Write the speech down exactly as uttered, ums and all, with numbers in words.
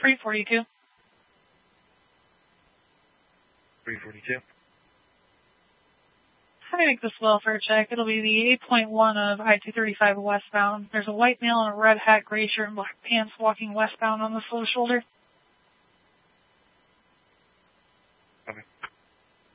three forty-two. three forty-two. How do I make this welfare check? It'll be the eight point one of I two thirty-five westbound. There's a white male in a red hat, gray shirt, and black pants walking westbound on this low shoulder.